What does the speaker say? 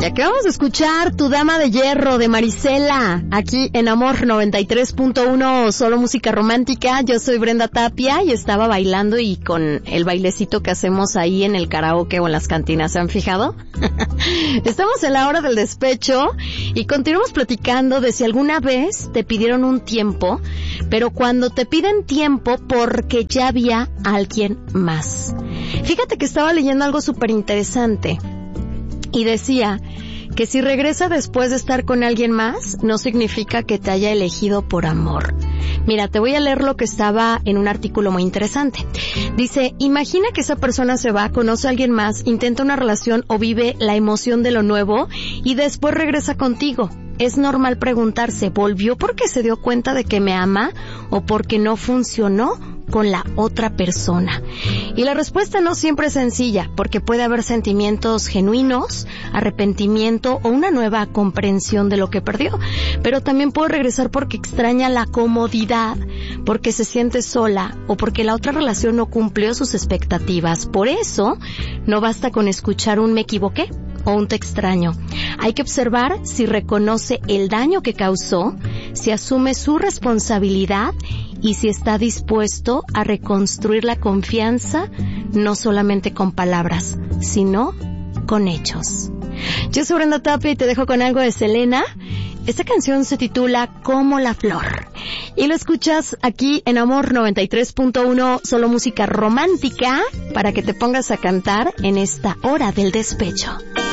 Acabamos de escuchar Tu Dama de Hierro de Marisela, aquí en Amor 93.1, solo música romántica. Yo soy Brenda Tapia y estaba bailando y con el bailecito que hacemos ahí en el karaoke o en las cantinas, ¿se han fijado? Estamos en la hora del despecho y continuamos platicando de si alguna vez te pidieron un tiempo, pero cuando te piden tiempo porque ya había alguien más. Fíjate que estaba leyendo algo súper interesante. Y decía que si regresa después de estar con alguien más, no significa que te haya elegido por amor. Mira, te voy a leer lo que estaba en un artículo muy interesante. Dice, imagina que esa persona se va, conoce a alguien más, intenta una relación o vive la emoción de lo nuevo y después regresa contigo. Es normal preguntarse, ¿volvió porque se dio cuenta de que me ama o porque no funcionó con la otra persona? Y la respuesta no siempre es sencilla, porque puede haber sentimientos genuinos, arrepentimiento o una nueva comprensión de lo que perdió. Pero también puede regresar porque extraña la comodidad, porque se siente sola o porque la otra relación no cumplió sus expectativas. Por eso, no basta con escuchar un me equivoqué o un te extraño. Hay que observar si reconoce el daño que causó, si asume su responsabilidad y si está dispuesto a reconstruir la confianza, no solamente con palabras, sino con hechos. Yo soy Brenda Tapia y te dejo con algo de Selena. Esta canción se titula Como la Flor y lo escuchas aquí en Amor 93.1, solo música romántica, para que te pongas a cantar en esta hora del despecho.